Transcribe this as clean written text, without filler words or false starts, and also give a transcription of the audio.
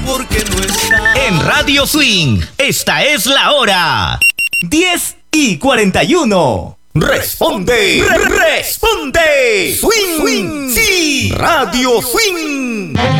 porque no está. En Radio Swing, esta es la hora. 10:41. Responde, responde. Swing, sí. Radio Swing.